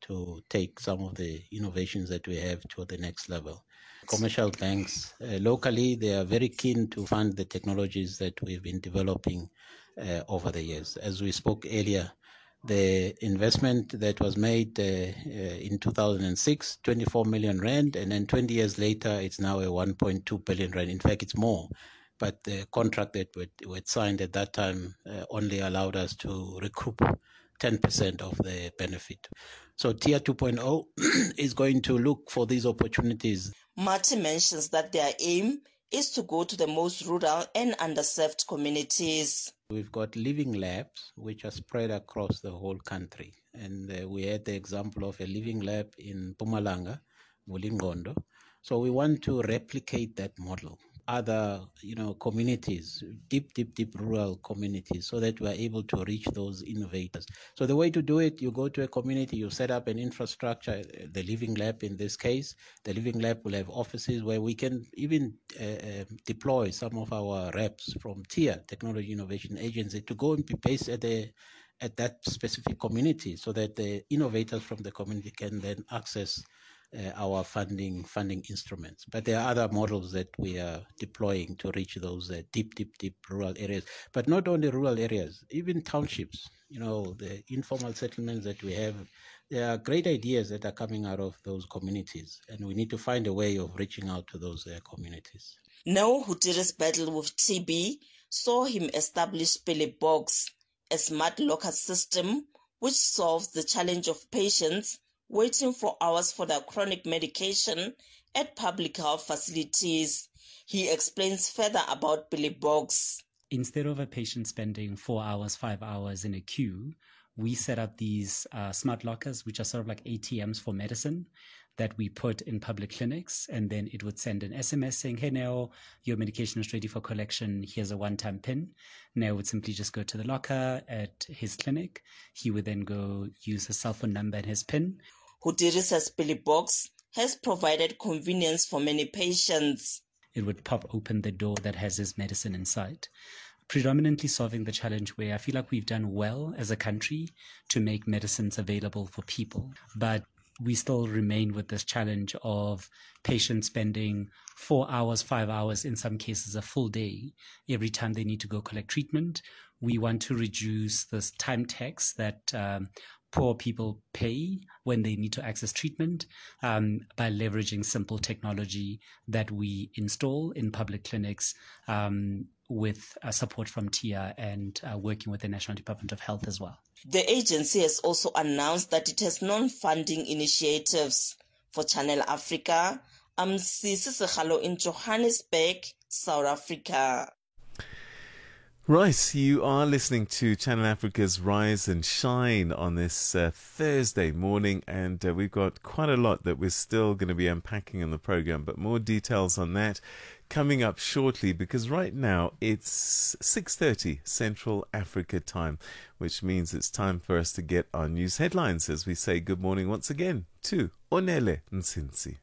to take some of the innovations that we have to the next level. Commercial banks locally, they are very keen to fund the technologies that we've been developing over the years. As we spoke earlier, the investment that was made in 2006, 24 million rand, and then 20 years later, it's now a 1.2 billion rand. In fact, it's more. But the contract that we signed at that time only allowed us to recoup 10% of the benefit. So Tier 2.0 is going to look for these opportunities. Martin mentions that their aim is to go to the most rural and underserved communities. We've got living labs which are spread across the whole country. And we had the example of a living lab in Mpumalanga, Mulingondo. So we want to replicate that model. Other, communities, deep rural communities, so that we're able to reach those innovators. So the way to do it, you go to a community, you set up an infrastructure, the Living Lab in this case. The Living Lab will have offices where we can even deploy some of our reps from TIA, Technology Innovation Agency, to go and be based at that specific community, so that the innovators from the community can then access our funding instruments. But there are other models that we are deploying to reach those deep rural areas. But not only rural areas, even townships, the informal settlements that we have. There are great ideas that are coming out of those communities, and we need to find a way of reaching out to those communities. Neo Hutiri's battle with TB saw him establish Pele Box, a smart locker system which solves the challenge of patients waiting for hours for their chronic medication at public health facilities. He explains further about Pele Box. Instead of a patient spending 4 hours, 5 hours in a queue, we set up these smart lockers, which are sort of like ATMs for medicine, that we put in public clinics, and then it would send an SMS saying, hey, Neo, your medication is ready for collection. Here's a one-time PIN. Neo would simply just go to the locker at his clinic. He would then go use his cell phone number and his PIN. Hutiri says Pele Box has provided convenience for many patients. It would pop open the door that has his medicine inside, predominantly solving the challenge where I feel like we've done well as a country to make medicines available for people. But we still remain with this challenge of patients spending 4 hours, 5 hours, in some cases a full day, every time they need to go collect treatment. We want to reduce this time tax that poor people pay when they need to access treatment by leveraging simple technology that we install in public clinics with support from TIA and working with the National Department of Health as well. The agency has also announced that it has non-funding initiatives. For Channel Africa, I'm Sisi Sekhalo in Johannesburg, South Africa. Right, you are listening to Channel Africa's Rise and Shine on this Thursday morning, and we've got quite a lot that we're still going to be unpacking in the program, but more details on that coming up shortly, because right now it's 6:30 Central Africa time, which means it's time for us to get our news headlines as we say good morning once again to Onele Nsinsi.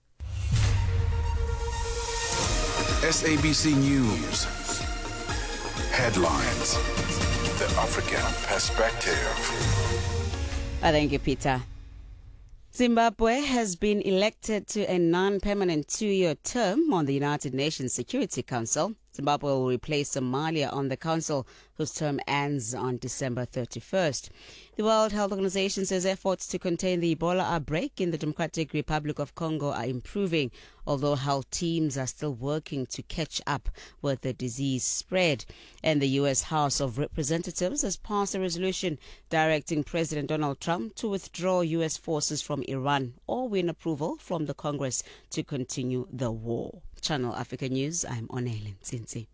SABC News Headlines. The African Perspective. Thank you, Peter. Zimbabwe has been elected to a non-permanent 2-year term on the United Nations Security Council. Zimbabwe will replace Somalia on the council, whose term ends on December 31st. The World Health Organization says efforts to contain the Ebola outbreak in the Democratic Republic of Congo are improving, although health teams are still working to catch up with the disease spread. And the U.S. House of Representatives has passed a resolution directing President Donald Trump to withdraw U.S. forces from Iran or win approval from the Congress to continue the war. Channel Africa News, I'm Onele Nsinsi.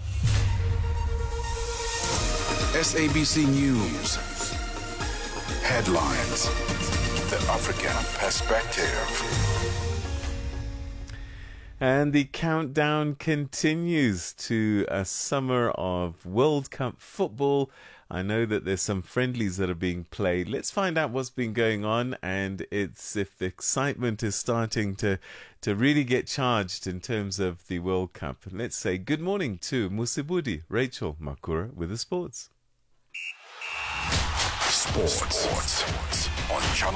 SABC News Headlines. The African Perspective. And the countdown continues to a summer of World Cup football. I know that there's some friendlies that are being played. Let's find out what's been going on, and it's if the excitement is starting to really get charged in terms of the World Cup. Let's say good morning to Musibudi, Rachel Makura with the sports. Sports on Channel Africa.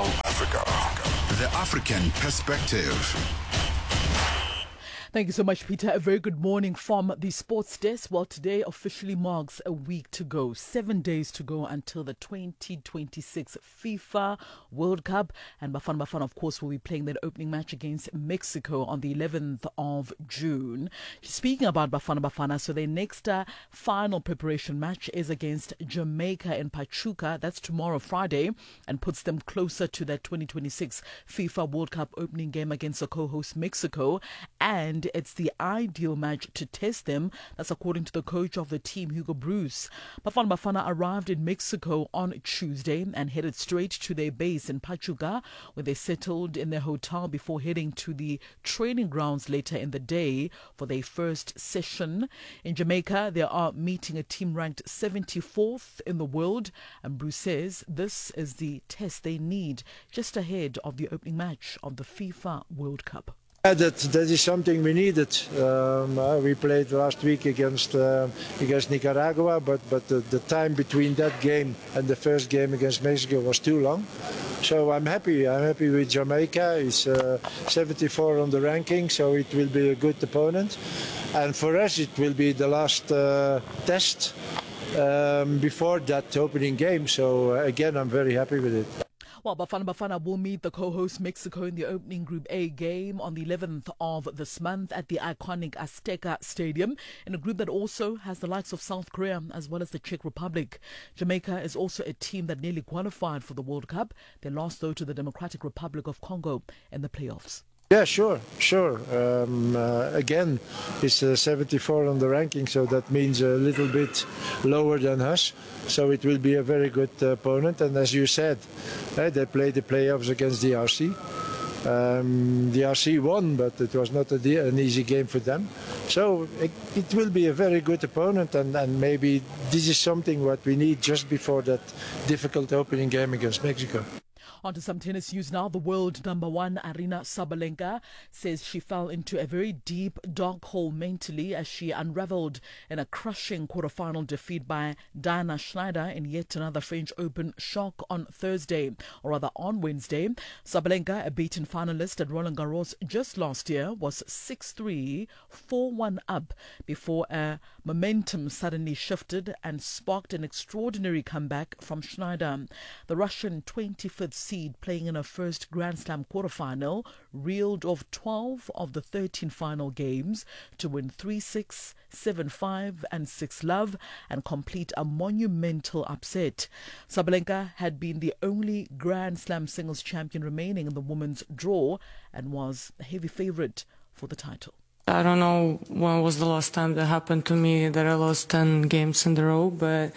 Africa. The African Perspective. Thank you so much, Peter. A very good morning from the sports desk. Well, today officially marks a week to go, 7 days to go until the 2026 FIFA World Cup. And Bafana, of course, will be playing their opening match against Mexico on the 11th of June. Speaking about Bafana, so their next final preparation match is against Jamaica in Pachuca. That's tomorrow, Friday, and puts them closer to that 2026 FIFA World Cup opening game against the co-host Mexico. And it's the ideal match to test them. That's according to the coach of the team, Hugo Bruce. Bafana arrived in Mexico on Tuesday and headed straight to their base in Pachuca, where they settled in their hotel before heading to the training grounds later in the day for their first session. In Jamaica, they are meeting a team ranked 74th in the world, and Bruce says this is the test they need just ahead of the opening match of the FIFA World Cup. That is something we needed. We played last week against Nicaragua, but the time between that game and the first game against Mexico was too long. So I'm happy. I'm happy with Jamaica. It's 74 on the ranking, so it will be a good opponent. And for us, it will be the last test before that opening game. So again, I'm very happy with it. Well, Bafana will meet the co-host Mexico in the opening Group A game on the 11th of this month at the iconic Azteca Stadium, in a group that also has the likes of South Korea as well as the Czech Republic. Jamaica is also a team that nearly qualified for the World Cup. They lost, though, to the Democratic Republic of Congo in the playoffs. Yeah, sure. Again, it's 74 on the ranking, so that means a little bit lower than us. So it will be a very good opponent. And as you said, they played the playoffs against DRC. DRC won, but it was not an easy game for them. So it will be a very good opponent, and maybe this is something what we need just before that difficult opening game against Mexico. On to some tennis news now. The world number one, Aryna Sabalenka, says she fell into a very deep, dark hole mentally as she unraveled in a crushing quarterfinal defeat by Diana Schneider in yet another French Open shock on Thursday, or rather on Wednesday. Sabalenka, a beaten finalist at Roland Garros just last year, was 6-3, 4-1 up before a momentum suddenly shifted and sparked an extraordinary comeback from Schneider. The Russian 25th seed, playing in her first Grand Slam quarterfinal, reeled off 12 of the 13 final games to win 3-6, 7-5 and 6-love and complete a monumental upset. Sabalenka had been the only Grand Slam singles champion remaining in the women's draw and was a heavy favourite for the title. I don't know when was the last time that happened to me that I lost 10 games in a row, but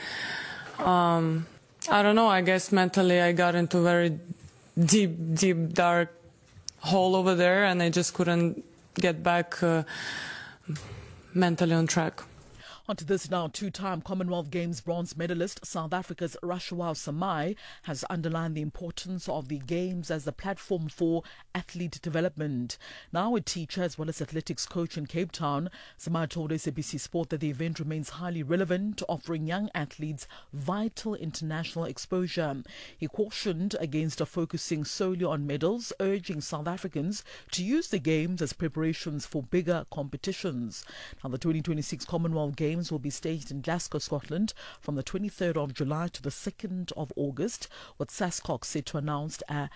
I don't know, I guess mentally I got into a very deep, dark hole over there, and I just couldn't get back mentally on track. On to this now. Two-time Commonwealth Games bronze medalist South Africa's Rashawal Samai has underlined the importance of the Games as the platform for athlete development. Now a teacher as well as athletics coach in Cape Town, Samai told SABC Sport that the event remains highly relevant, offering young athletes vital international exposure. He cautioned against focusing solely on medals, urging South Africans to use the Games as preparations for bigger competitions. Now the 2026 Commonwealth Games will be staged in Glasgow, Scotland from the 23rd of July to the 2nd of August, with SASCOC set to announce a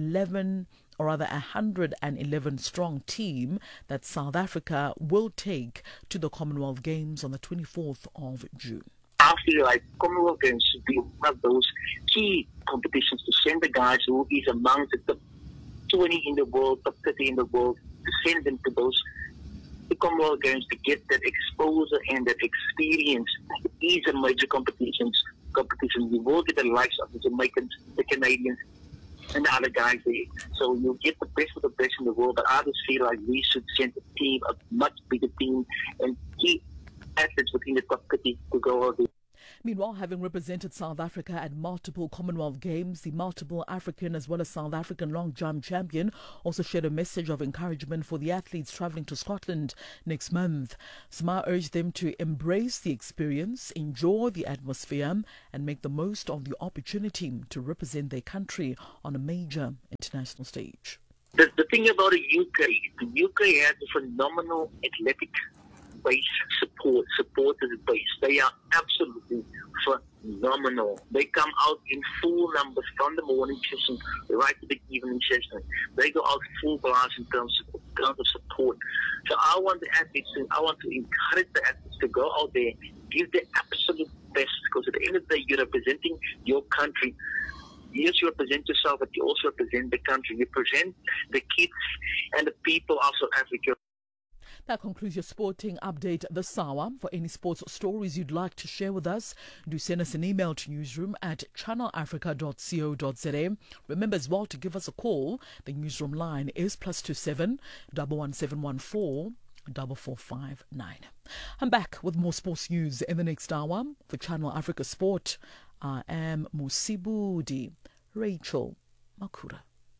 111 strong team that South Africa will take to the Commonwealth Games on the 24th of June. I feel like Commonwealth Games should be one of those key competitions to send the guys who is among the top 20 in the world, top 30 in the world, to send them to the Commonwealth Games to get that exposure and that experience. It is a major competition. You will get the likes of the Jamaicans, the Canadians, and the other guys there. So you get the best of the best in the world, but I just feel like we should send a much bigger team, and key athletes within the top 30 to go out there. Meanwhile, having represented South Africa at multiple Commonwealth Games, the multiple African as well as South African long jump champion also shared a message of encouragement for the athletes travelling to Scotland next month. Zuma urged them to embrace the experience, enjoy the atmosphere, and make the most of the opportunity to represent their country on a major international stage. The thing about the UK has a phenomenal athletic base supporters base. They are absolutely phenomenal. They come out in full numbers from the morning session right to the evening session. They go out full blast in terms of support. So I want to encourage the athletes to go out there, give their absolute best, because at the end of the day, you're representing your country. Yes, you represent yourself, but you also represent the country. You represent the kids and the people of South Africa. That concludes your sporting update this hour. For any sports stories you'd like to share with us, do send us an email to newsroom@channelafrica.co.za. Remember as well to give us a call. The newsroom line is +27 11714 4459. I'm back with more sports news in the next hour. For Channel Africa Sport, I am Musibudi Rachel Makura.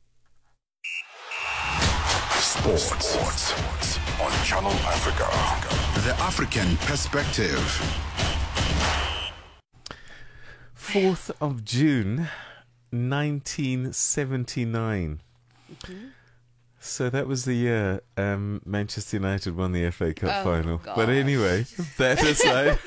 Sports on Channel Africa. The African Perspective. 4th of June, 1979. So that was the year Manchester United won the FA Cup final. God. But anyway, that aside,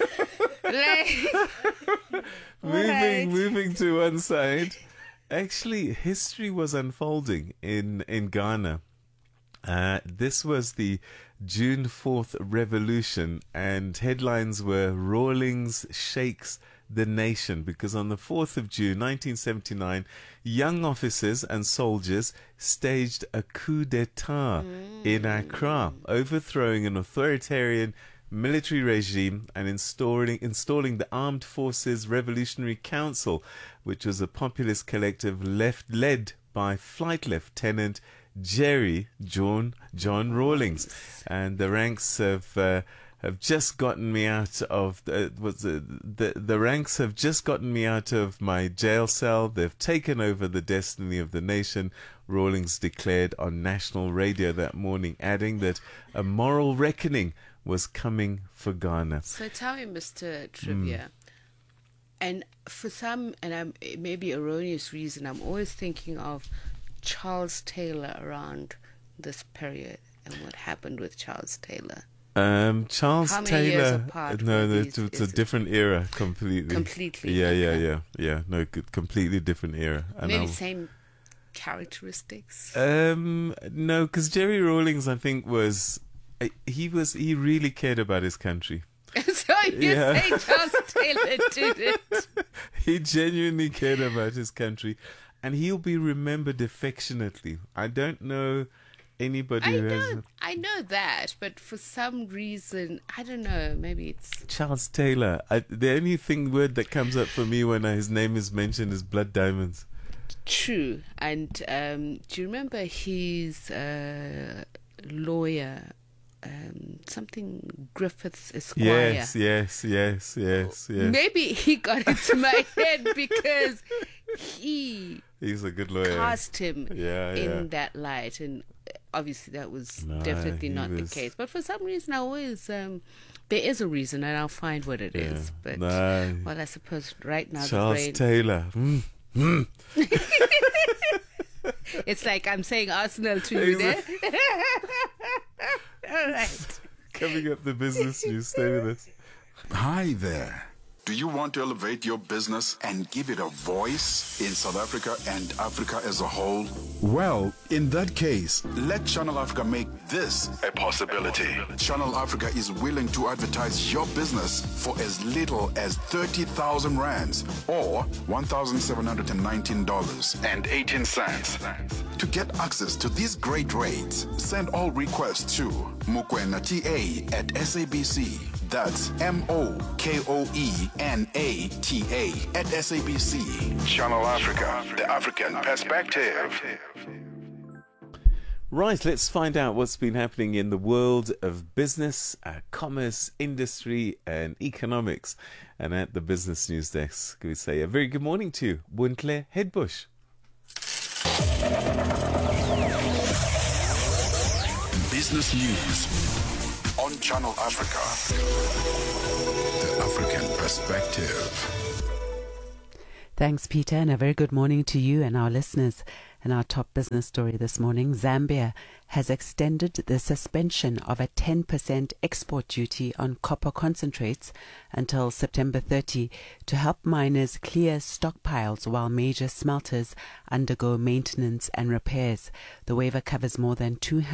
moving to one side, actually history was unfolding in Ghana. This was the June 4th revolution, and headlines were Rawlings shakes the nation, because on the 4th of June 1979, young officers and soldiers staged a coup d'etat in Accra, overthrowing an authoritarian military regime and installing the Armed Forces Revolutionary Council, which was a populist collective led by Flight Lieutenant Jerry John Rawlings. And the ranks have just gotten me out of the ranks have just gotten me out of my jail cell. They've taken over the destiny of the nation, Rawlings declared on national radio that morning, adding that a moral reckoning was coming for Ghana. So tell me, Mr. Trivia, and for some, and it may be erroneous reason, I'm always thinking of Charles Taylor around this period and what happened with Charles Taylor. Charles How many Taylor. years apart No, were it's a different era completely. Completely. Yeah, okay. yeah. No, completely different era. And Maybe same characteristics. No, because Jerry Rawlings, I think, he really cared about his country. So you say Charles Taylor did it? He genuinely cared about his country, and he'll be remembered affectionately. I don't know anybody who has... I know that, but for some reason, I don't know, maybe it's... Charles Taylor. The only word that comes up for me when his name is mentioned is Blood Diamonds. True. And do you remember his lawyer, something Griffiths Esquire? Yes. Maybe he got into my head because he's a good lawyer. Cast him in that light, and obviously that was definitely not the case. But for some reason, I always there is a reason, and I'll find what it is. But well, I suppose right now Charles the brain... Taylor. It's like I'm saying Arsenal to you there. All right. Coming up, the business news. Stay with us. Hi there. Do you want to elevate your business and give it a voice in South Africa and Africa as a whole? Well, in that case, let Channel Africa make this a possibility. Channel Africa is willing to advertise your business for as little as 30,000 rands or $1,719.18. To get access to these great rates, send all requests to mokoenata@SABC. That's MOKOENATA@SABC. Channel Africa, the African perspective. Right, let's find out what's been happening in the world of business, commerce, industry and economics. And at the Business News Desk, we say a very good morning to you, Buntle Headbush. Business News on Channel Africa. The African Perspective. Thanks, Peter, and a very good morning to you and our listeners. And our top business story this morning, Zambia has extended the suspension of a 10% export duty on copper concentrates until September 30 to help miners clear stockpiles while major smelters undergo maintenance and repairs. The waiver covers more than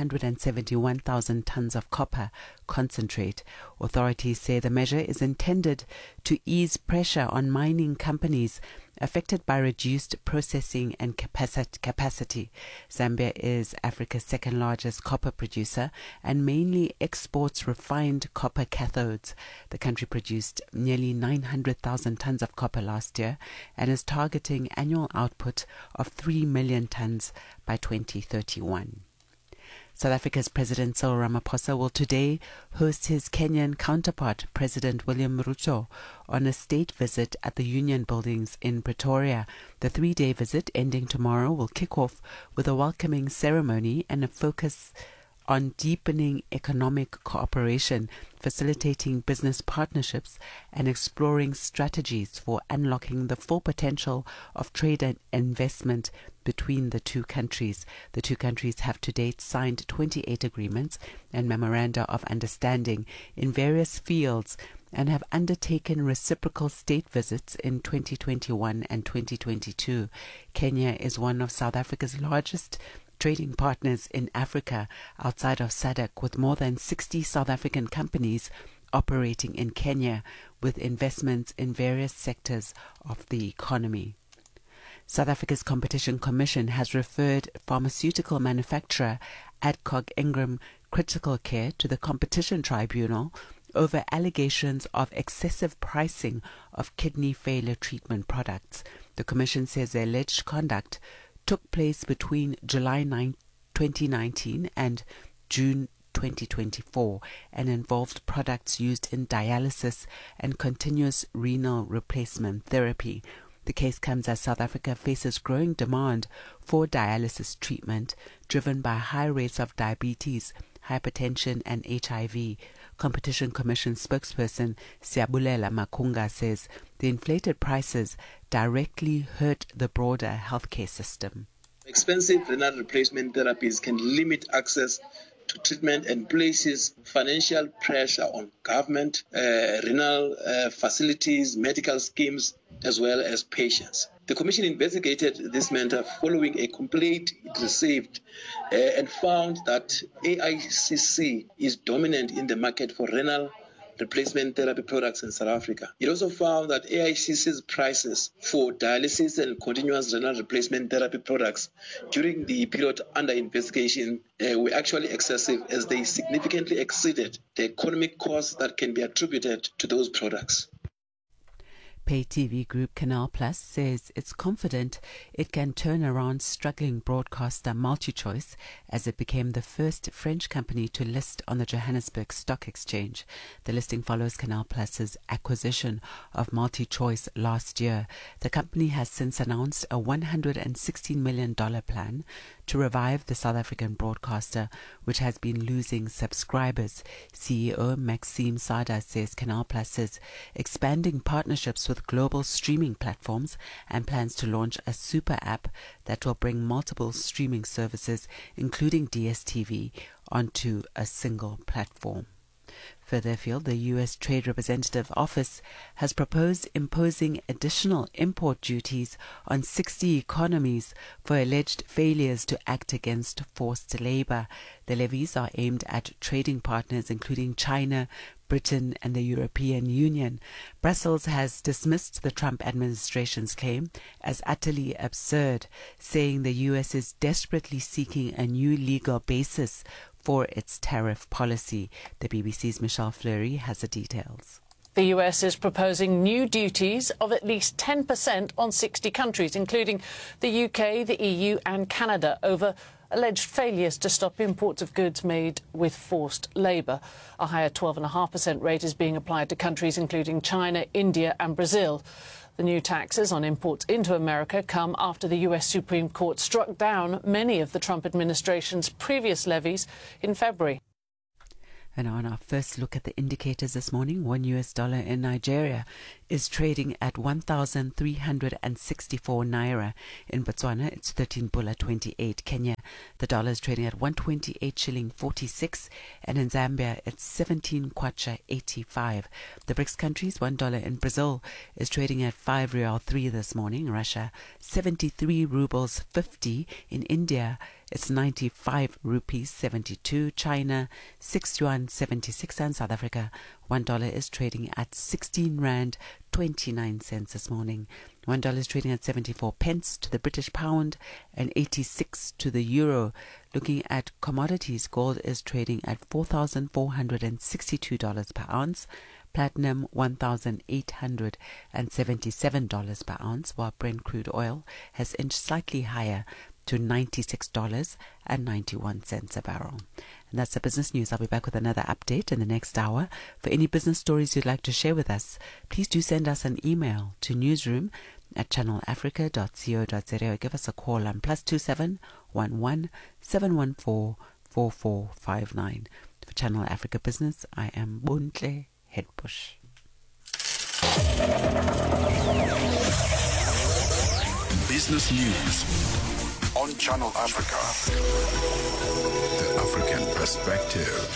271,000 tons of copper concentrate. Authorities say the measure is intended to ease pressure on mining companies affected by reduced processing and capacity. Zambia is Africa's second largest copper producer and mainly exports refined copper cathodes. The country produced nearly 900,000 tons of copper last year and is targeting annual output of 3 million tons by 2031. South Africa's President Cyril Ramaphosa will today host his Kenyan counterpart, President William Ruto, on a state visit at the Union Buildings in Pretoria. The 3-day visit, ending tomorrow, will kick off with a welcoming ceremony and a focus on deepening economic cooperation, facilitating business partnerships, and exploring strategies for unlocking the full potential of trade and investment between the two countries. The two countries have to date signed 28 agreements and memoranda of understanding in various fields and have undertaken reciprocal state visits in 2021 and 2022. Kenya is one of South Africa's largest trading partners in Africa outside of SADC, with more than 60 South African companies operating in Kenya with investments in various sectors of the economy. South Africa's Competition Commission has referred pharmaceutical manufacturer Adcock Ingram Critical Care to the Competition Tribunal over allegations of excessive pricing of kidney failure treatment products. The Commission says the alleged conduct took place between July 2019 and June 2024 and involved products used in dialysis and continuous renal replacement therapy. The case comes as South Africa faces growing demand for dialysis treatment driven by high rates of diabetes, hypertension and HIV. Competition Commission spokesperson Siyabulela Makunga says the inflated prices directly hurt the broader healthcare system. Expensive renal replacement therapies can limit access to treatment and places financial pressure on government, renal facilities, medical schemes, as well as patients. The Commission investigated this matter following a complaint it received and found that AICC is dominant in the market for renal replacement therapy products in South Africa. It also found that AICC's prices for dialysis and continuous renal replacement therapy products during the period under investigation were actually excessive, as they significantly exceeded the economic costs that can be attributed to those products. Pay TV group Canal Plus says it's confident it can turn around struggling broadcaster MultiChoice as it became the first French company to list on the Johannesburg Stock Exchange. The listing follows Canal Plus's acquisition of MultiChoice last year. The company has since announced a $116 million plan to revive the South African broadcaster, which has been losing subscribers. CEO Maxime Sada says Canal Plus is expanding partnerships with global streaming platforms and plans to launch a super app that will bring multiple streaming services, including DSTV, onto a single platform. Further afield, the U.S. Trade Representative Office has proposed imposing additional import duties on 60 economies for alleged failures to act against forced labor. The levies are aimed at trading partners including China, Britain and the European Union. Brussels has dismissed the Trump administration's claim as utterly absurd, saying the U.S. is desperately seeking a new legal basis for its tariff policy. The BBC's Michelle Fleury has the details. The US is proposing new duties of at least 10% on 60 countries, including the UK, the EU and Canada, over alleged failures to stop imports of goods made with forced labour. A higher 12.5% rate is being applied to countries including China, India and Brazil. The new taxes on imports into America come after the US Supreme Court struck down many of the Trump administration's previous levies in February. And on our first look at the indicators this morning, $1 in Nigeria is trading at 1,364 naira. In Botswana, it's 13 pula 28. Kenya, the dollar is trading at 128 shilling 46. And in Zambia, it's 17 kwacha 85. The BRICS countries, $1 in Brazil is trading at 5 real 3 this morning. Russia, 73 rubles 50. In India, it's 95 rupees 72. China, 6 yuan 76. And South Africa, $1 is trading at 16 rand 29 cents this morning. $1 is trading at 74 pence to the British pound and 86 to the euro. Looking at commodities, gold is trading at $4,462 per ounce. Platinum, $1,877 per ounce, while Brent crude oil has inched slightly higher to $96.91 a barrel. And that's the business news. I'll be back with another update in the next hour. For any business stories you'd like to share with us, please do send us an email to newsroom@channelafrica.co.za or give us a call on +27 11 714 4459. For Channel Africa Business, I am Bontle Headbush. Business News on Channel Africa. The African Perspective.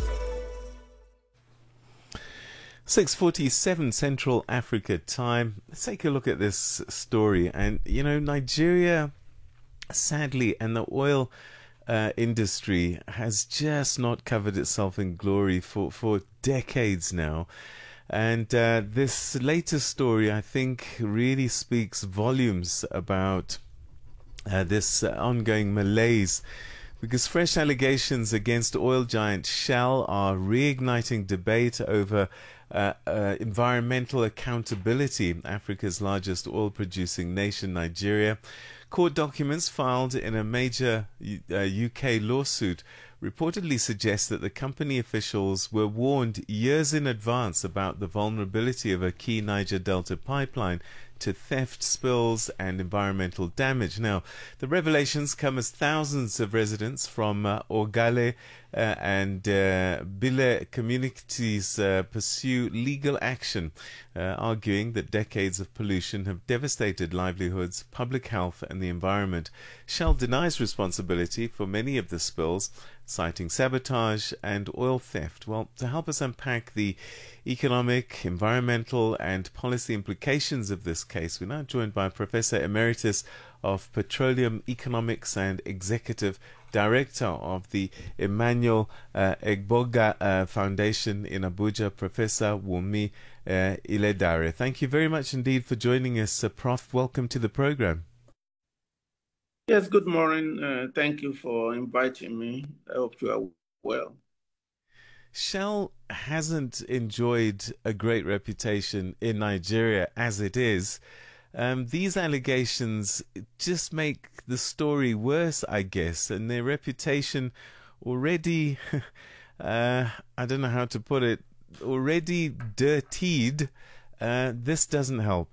6:47 Central Africa time. Let's take a look at this story. And, you know, Nigeria, sadly, and the oil industry has just not covered itself in glory for decades now. And this latest story, I think, really speaks volumes about this ongoing malaise, because fresh allegations against oil giant Shell are reigniting debate over environmental accountability. Africa's largest oil-producing nation, Nigeria. Court documents filed in a major UK lawsuit reportedly suggest that the company officials were warned years in advance about the vulnerability of a key Niger Delta pipeline to theft, spills and environmental damage. Now, the revelations come as thousands of residents from Ogale and Bile communities pursue legal action, arguing that decades of pollution have devastated livelihoods, public health and the environment. Shell denies responsibility for many of the spills, citing sabotage and oil theft. Well, to help us unpack the economic, environmental and policy implications of this case, we're now joined by Professor Emeritus of Petroleum Economics and Executive Director of the Emmanuel Egboga Foundation in Abuja, Professor Wunmi Iledare. Thank you very much indeed for joining us, Prof. Welcome to the program. Yes, good morning. Thank you for inviting me. I hope you are well. Shell hasn't enjoyed a great reputation in Nigeria as it is. These allegations just make the story worse, I guess, and their reputation already, I don't know how to put it, already dirtied. This doesn't help.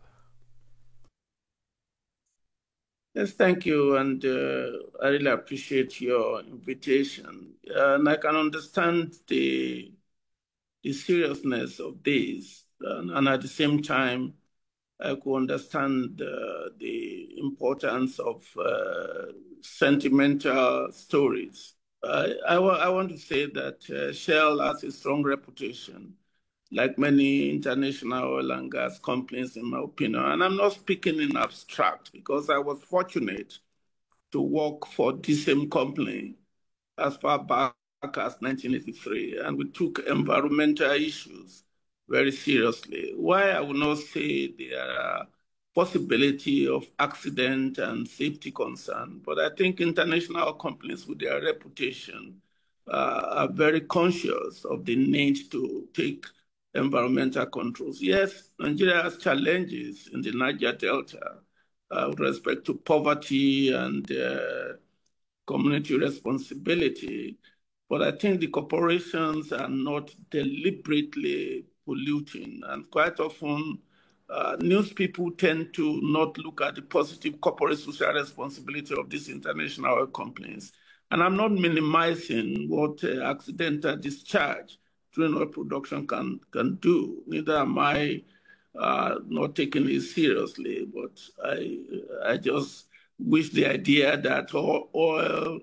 Yes, thank you, and I really appreciate your invitation. And I can understand the seriousness of this, and at the same time, I could understand the importance of sentimental stories. I want to say that Shell has a strong reputation, like many international oil and gas companies, in my opinion. And I'm not speaking in abstract, because I was fortunate to work for this same company as far back as 1983, and we took environmental issues very seriously. Why I will not say there are possibility of accident and safety concern, but I think international companies with their reputation are very conscious of the need to take environmental controls. Yes, Nigeria has challenges in the Niger Delta with respect to poverty and community responsibility. But I think the corporations are not deliberately polluting. And quite often, news people tend to not look at the positive corporate social responsibility of these international oil companies. And I'm not minimizing what accidental discharge during oil production can do. Neither am I not taking it seriously, but I just wish the idea that oil